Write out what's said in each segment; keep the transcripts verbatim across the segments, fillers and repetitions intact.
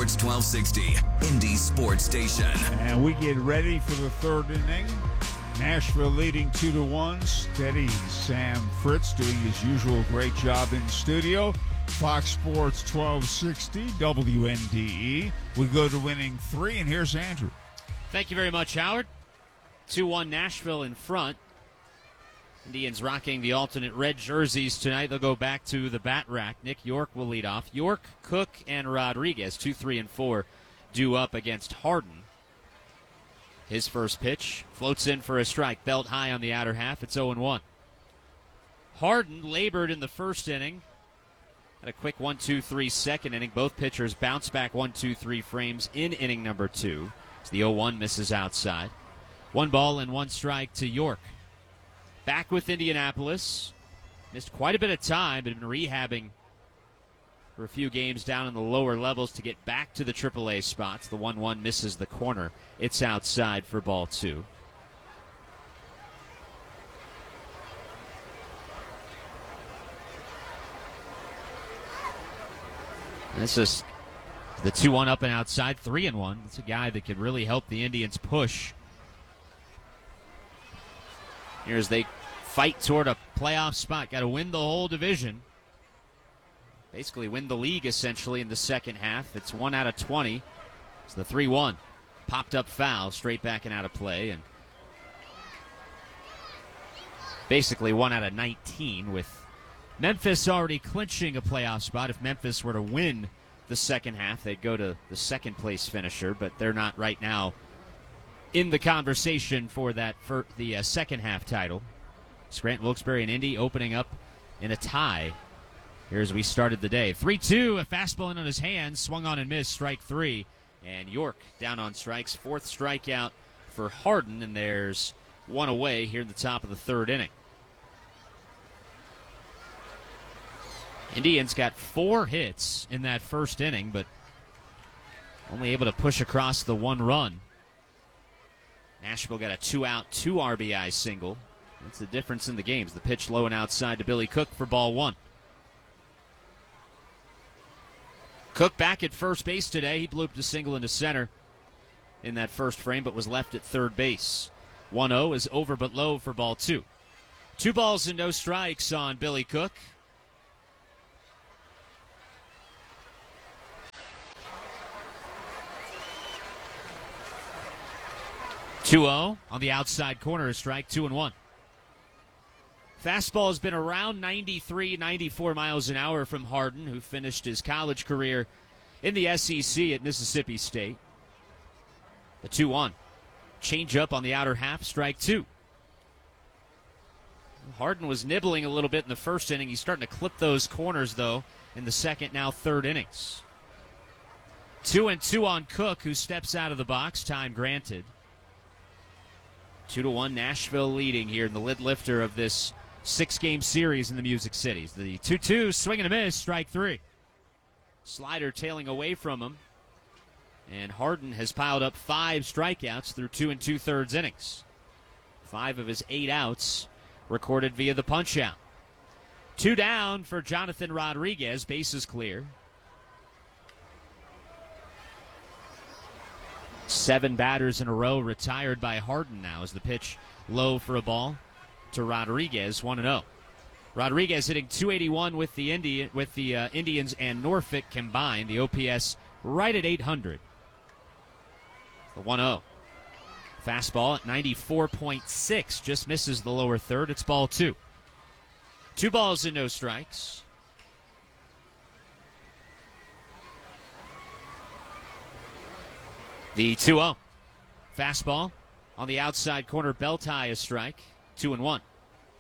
Sports twelve sixty, Indy Sports Station. And we get ready for the third inning. Nashville leading two to one. Steady Sam Fritz doing his usual great job in studio. Fox Sports twelve sixty, W N D E. We go to inning three, and here's Andrew. Thank you very much, Howard. two one Nashville in front. Indians rocking the alternate red jerseys tonight. They'll go back to the bat rack. Nick York will lead off. York, Cook, and Rodriguez, two, three, and four, due up against Harden. His first pitch floats in for a strike. Belt high on the outer half. It's oh and one. Harden labored in the first inning. Had a quick one two three second inning. Both pitchers bounce back one two three frames in inning number two. As the oh one misses outside. One ball and one strike to York. Back with Indianapolis. Missed quite a bit of time, but been rehabbing for a few games down in the lower levels to get back to the triple A spots. The one one misses the corner. It's outside for ball two. This is the two one up and outside, three and one. It's a guy that could really help the Indians push. Here's they fight toward a playoff spot. Got to win the whole division. Basically win the league, essentially, in the second half. It's one out of twenty. It's the three one. Popped up foul, straight back and out of play. And basically one out of nineteen, with Memphis already clinching a playoff spot. If Memphis were to win the second half, they'd go to the second place finisher, but they're not right now in the conversation for that for the uh, second half title. Scranton, Wilkes-Barre, and Indy opening up in a tie here as we started the day. three two, a fastball in on his hands, swung on and missed, strike three. And York down on strikes, fourth strikeout for Harden, and there's one away here in the top of the third inning. Indians got four hits in that first inning, but only able to push across the one run. Nashville got a two-out, two R B I single. That's the difference in the games. The pitch low and outside to Billy Cook for ball one. Cook back at first base today. He blooped a single into center in that first frame, but was left at third base. one oh is over but low for ball two. Two balls and no strikes on Billy Cook. two oh on the outside corner, a strike, two and one. Fastball has been around ninety-three, ninety-four miles an hour from Harden, who finished his college career in the S E C at Mississippi State. The two one. Change up on the outer half, strike two. Harden was nibbling a little bit in the first inning. He's starting to clip those corners, though, in the second, now third innings. Two and two on Cook, who steps out of the box, time granted. Two to one, Nashville leading here in the lid lifter of this six-game series in the Music Cities. The two two, swing and a miss, strike three. Slider tailing away from him. And Harden has piled up five strikeouts through two and two-thirds innings. Five of his eight outs recorded via the punch-out. Two down for Jonathan Rodriguez, bases clear. Seven batters in a row retired by Harden now as the pitch low for a ball to Rodriguez, one and oh. Rodriguez hitting two eighty-one with the Indi- with the uh, Indians and Norfolk combined. The O P S right at eight hundred. The one oh. Fastball at ninety-four point six, just misses the lower third. It's ball two. Two balls and no strikes. The two oh. Fastball on the outside corner, belt high, a strike. Two and one.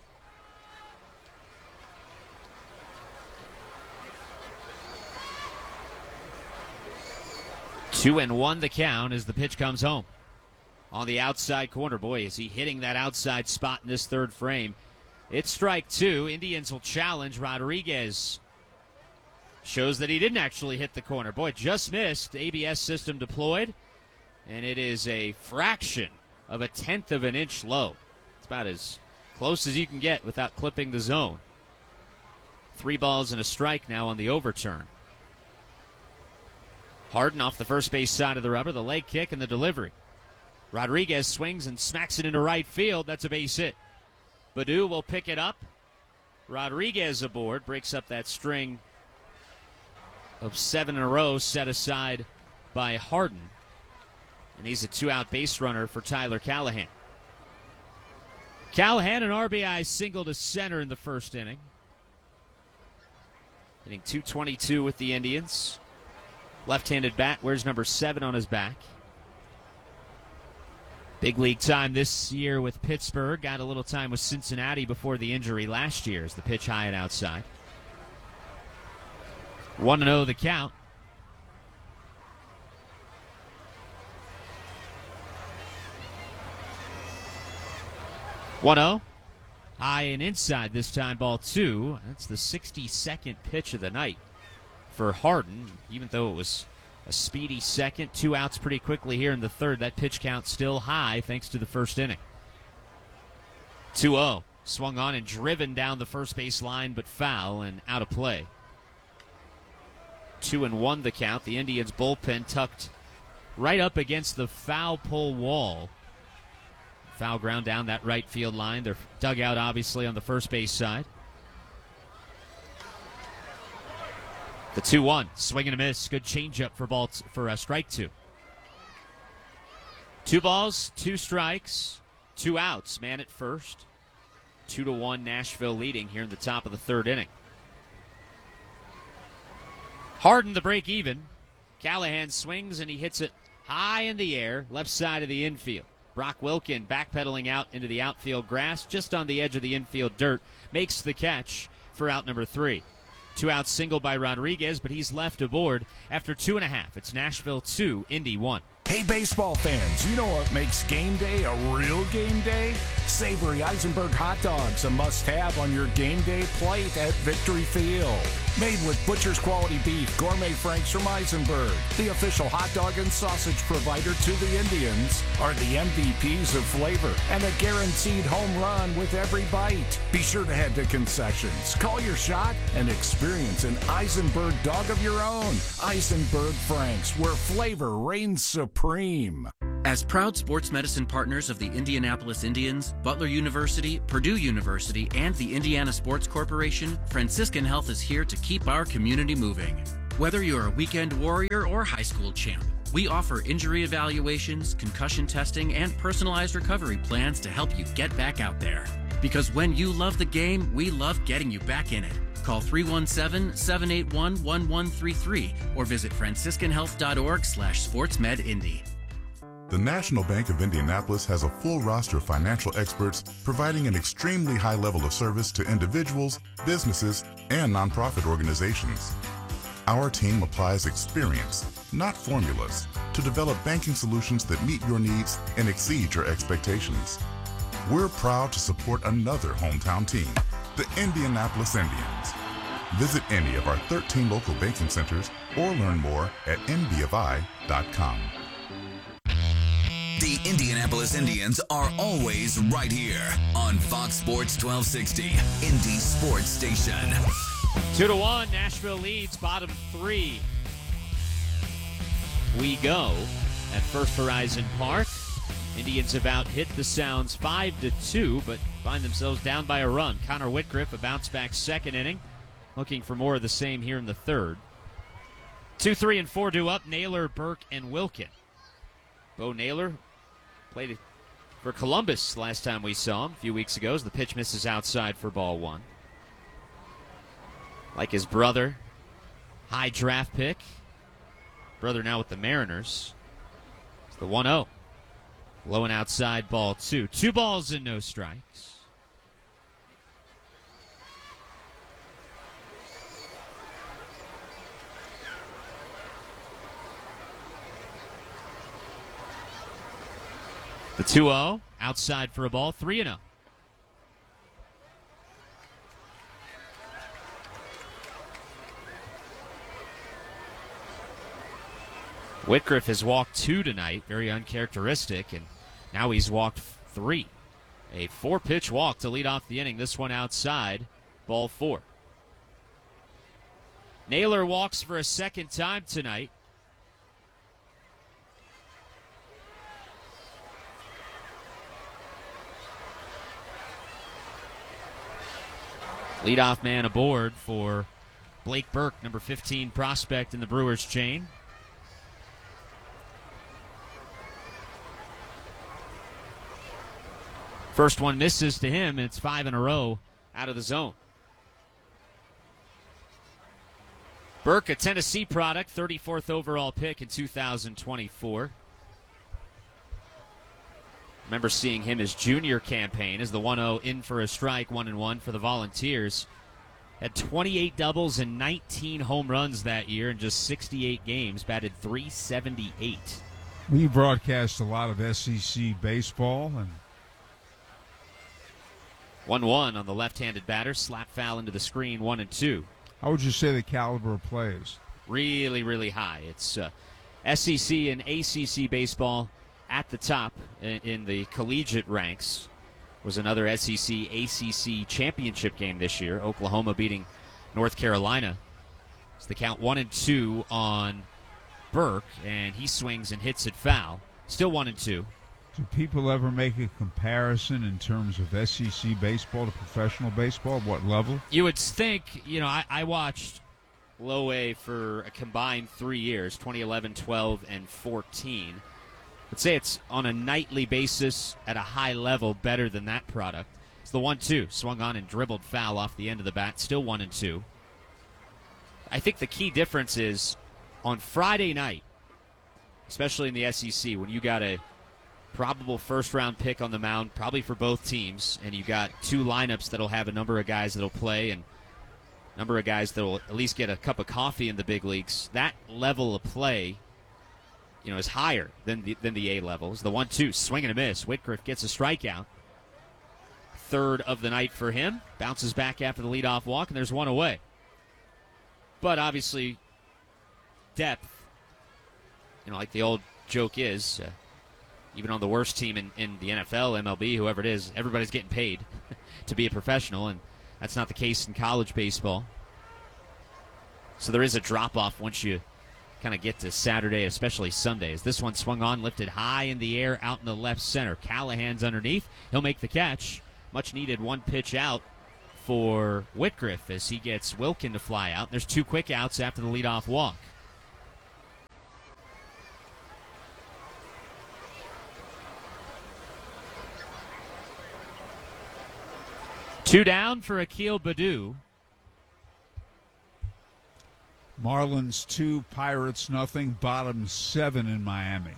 Two and one the count as the pitch comes home. On the outside corner, boy, is he hitting that outside spot in this third frame. It's strike two. Indians will challenge. Rodriguez shows that he didn't actually hit the corner. Boy, just missed. A B S system deployed. And it is a fraction of a tenth of an inch low. It's about as close as you can get without clipping the zone. Three balls and a strike now on the overturn. Harden off the first base side of the rubber, the leg kick and the delivery. Rodriguez swings and smacks it into right field. That's a base hit. Baddoo will pick it up. Rodriguez aboard, breaks up that string of seven in a row set aside by Harden. And he's a two-out base runner for Tyler Callahan. Callahan, an R B I single to center in the first inning. Hitting two twenty-two with the Indians. Left-handed bat, wears number seven on his back. Big league time this year with Pittsburgh. Got a little time with Cincinnati before the injury last year as the pitch high and outside. one and oh the count. one oh. High and inside this time, ball two. That's the sixty-second pitch of the night for Harden. Even though it was a speedy second, two outs pretty quickly here in the third. That pitch count still high thanks to the first inning. two oh. Swung on and driven down the first base line, but foul and out of play. Two and one the count. The Indians bullpen tucked right up against the foul pole wall. Foul ground down that right field line. Their dugout, obviously, on the first base side. The two one. Swing and a miss. Good changeup for ball t- for a strike two. Two balls, two strikes, two outs. Man at first. Two to one. Nashville leading here in the top of the third inning. Harden the break even. Callahan swings and he hits it high in the air, left side of the infield. Brock Wilken backpedaling out into the outfield grass, just on the edge of the infield dirt, makes the catch for out number three. Two out single by Rodriguez, but he's left aboard after two and a half. It's Nashville two, Indy one. Hey, baseball fans, you know what makes game day a real game day? Savory Eisenberg hot dogs, a must-have on your game day plate at Victory Field. Made with butcher's quality beef, gourmet franks from Eisenberg. The official hot dog and sausage provider to the Indians are the M V Ps of flavor and a guaranteed home run with every bite. Be sure to head to concessions, call your shot, and experience an Eisenberg dog of your own. Eisenberg Franks, where flavor reigns supreme. As proud sports medicine partners of the Indianapolis Indians, Butler University, Purdue University, and the Indiana Sports Corporation, Franciscan Health is here to keep our community moving. Whether you're a weekend warrior or high school champ, we offer injury evaluations, concussion testing, and personalized recovery plans to help you get back out there. Because when you love the game, we love getting you back in it. Call three one seven, seven eight one, one one three three or visit franciscan health dot org slash sportsmedindy. The National Bank of Indianapolis has a full roster of financial experts providing an extremely high level of service to individuals, businesses, and nonprofit organizations. Our team applies experience, not formulas, to develop banking solutions that meet your needs and exceed your expectations. We're proud to support another hometown team, the Indianapolis Indians. Visit any of our thirteen local banking centers or learn more at n b f i dot com. The Indianapolis Indians are always right here on Fox Sports twelve sixty, Indy Sports Station. Two to one, Nashville leads, bottom three. We go at First Horizon Park. Indians have out hit the Sounds five to two, but find themselves down by a run. Connor Whitgriff, a bounce back second inning, looking for more of the same here in the third. Two, three, and four due up. Naylor, Burke, and Wilken. Bo Naylor played for Columbus last time we saw him a few weeks ago as the pitch misses outside for ball one. Like his brother, high draft pick. Brother now with the Mariners. It's the one oh. Low and outside, ball two. Two balls and no strikes. The two oh, outside for a ball, three and oh. Whitgriff has walked two tonight, very uncharacteristic, and now he's walked three. A four-pitch walk to lead off the inning. This one outside, ball four. Naylor walks for a second time tonight. Leadoff man aboard for Blake Burke, number fifteen prospect in the Brewers chain. First one misses to him, and it's five in a row out of the zone. Burke, a Tennessee product, thirty-fourth overall pick in two thousand twenty-four. Remember seeing him his junior campaign as the one oh in for a strike, one and one for the Volunteers. Had twenty-eight doubles and nineteen home runs that year in just sixty-eight games, batted three seventy-eight. We broadcast a lot of S E C baseball, and one one on the left-handed batter, slap foul into the screen, one and two. how would you say the caliber of plays? Really, really high. It's uh, S E C and A C C baseball at the top in, in the collegiate ranks. Was another S E C A C C championship game this year. Oklahoma beating North Carolina. It's the count one and two on Burke, and he swings and hits it foul. Still one and two. Do people ever make a comparison in terms of S E C baseball to professional baseball? What level? You would think, you know, I, I watched Low A for a combined three years, twenty eleven, twelve, and fourteen. I'd say it's on a nightly basis at a high level better than that product. It's the one two. Swung on and dribbled foul off the end of the bat. Still one and two. I think the key difference is on Friday night, especially in the S E C, when you got a probable first-round pick on the mound, probably for both teams, and you got two lineups that'll have a number of guys that'll play and a number of guys that'll at least get a cup of coffee in the big leagues. That level of play, you know, is higher than the, than the A levels. The one two, swing and a miss. Whitcroft gets a strikeout. Third of the night for him. Bounces back after the leadoff walk, and there's one away. But obviously, depth, you know, like the old joke is, uh, even on the worst team in, in the N F L, M L B, whoever it is, everybody's getting paid to be a professional, and that's not the case in college baseball. So there is a drop-off once you kind of get to Saturday, especially Sundays. This one swung on, lifted high in the air, out in the left center. Callahan's underneath. He'll make the catch. Much needed one pitch out for Whitcroft as he gets Wilkin to fly out. There's two quick outs after the leadoff walk. Two down for Akil Baddoo. Marlins two, Pirates nothing, bottom seven in Miami.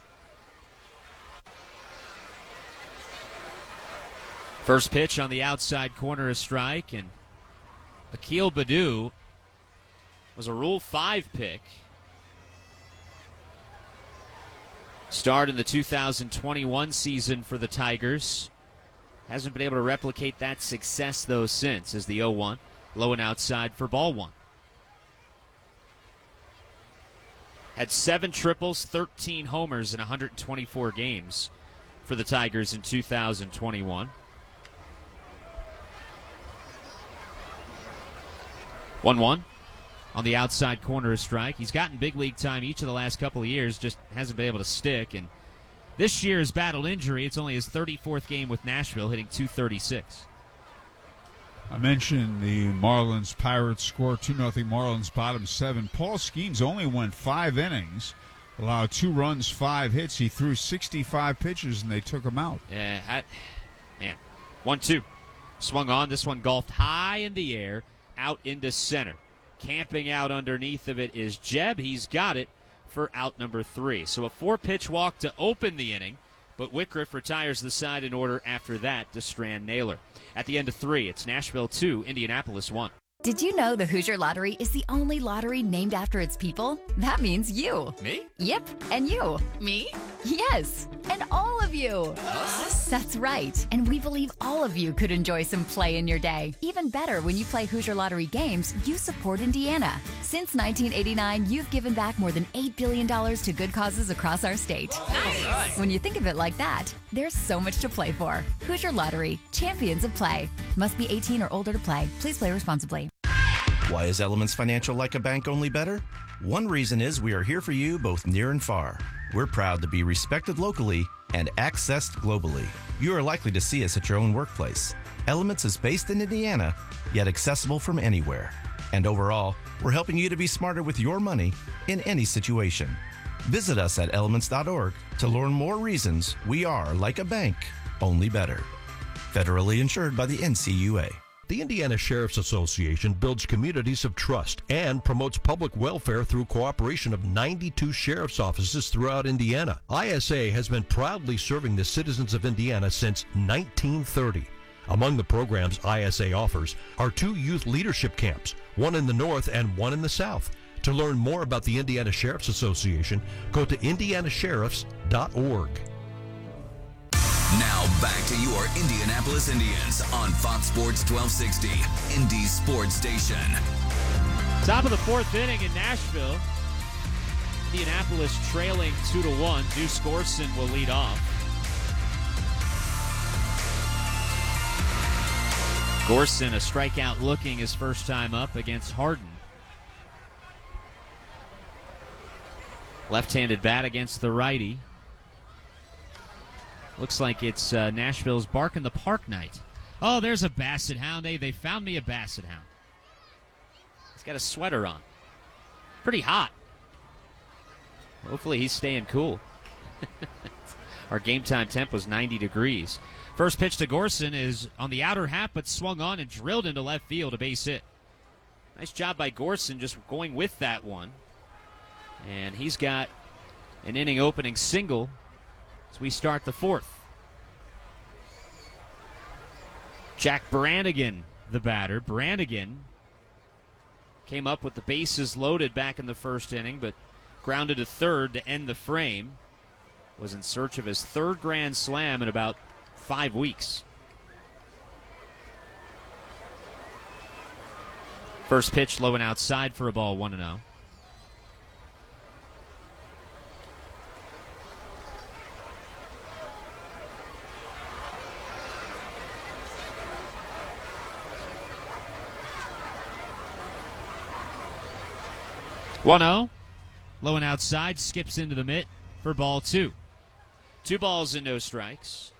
First pitch on the outside corner, a strike, and Akil Baddoo was a Rule five pick. Starred in the two thousand twenty-one season for the Tigers. Hasn't been able to replicate that success, though, since, as the oh one. Low and outside for ball one. Had seven triples, thirteen homers in one hundred twenty-four games for the Tigers in two thousand twenty-one. one one on the outside corner, a strike. He's gotten big league time each of the last couple of years, just hasn't been able to stick. And this year has battled injury. It's only his thirty-fourth game with Nashville, hitting two thirty-six. I mentioned the Marlins Pirates score two nothing Marlins bottom seven. Paul Skeens only went five innings, allowed two runs, five hits. He threw sixty-five pitches, and they took him out. Yeah, I, man. one two. Swung on. This one golfed high in the air, out into center. Camping out underneath of it is Jeb. He's got it for out number three. So a four-pitch walk to open the inning, but Whitcroft retires the side in order after that to Strand Naylor. At the end of three, it's Nashville two, Indianapolis one. Did you know the Hoosier Lottery is the only lottery named after its people? That means you. Me? Yep, and you. Me? Yes, and all of you. Us? That's right, and we believe all of you could enjoy some play in your day. Even better, when you play Hoosier Lottery games, you support Indiana. Since nineteen eighty-nine, you've given back more than eight billion dollars to good causes across our state. Nice. When you think of it like that, there's so much to play for. Hoosier Lottery, champions of play. Must be eighteen or older to play. Please play responsibly. Why is Elements Financial like a bank, only better? One reason is we are here for you both near and far. We're proud to be respected locally and accessed globally. You are likely to see us at your own workplace. Elements is based in Indiana, yet accessible from anywhere. And overall, we're helping you to be smarter with your money in any situation. Visit us at elements dot org to learn more reasons we are like a bank, only better. Federally insured by the N C U A. The Indiana Sheriff's Association builds communities of trust and promotes public welfare through cooperation of ninety-two sheriff's offices throughout Indiana. I S A has been proudly serving the citizens of Indiana since nineteen thirty. Among the programs I S A offers are two youth leadership camps, one in the north and one in the south. To learn more about the Indiana Sheriff's Association, go to indiana sheriffs dot org. Now back to your Indianapolis Indians on Fox Sports twelve sixty, Indy Sports Station. Top of the fourth inning in Nashville. Indianapolis trailing two to one. Deuce Gorson will lead off. Gorson, a strikeout looking his first time up against Harden. Left-handed bat against the righty. Looks like it's uh, Nashville's Bark in the Park night. Oh, there's a Basset Hound. They, they found me a Basset Hound. He's got a sweater on. Pretty hot. Hopefully he's staying cool. Our game time temp was ninety degrees. First pitch to Gorson is on the outer half, but swung on and drilled into left field, a base hit. Nice job by Gorson just going with that one. And he's got an inning opening single as we start the fourth. Jack Brannigan, the batter. Brannigan came up with the bases loaded back in the first inning, but grounded to third to end the frame. Was in search of his third grand slam in about five weeks. First pitch low and outside for a ball, one and oh. one oh. Low and outside, skips into the mitt for ball two. Two balls and no strikes.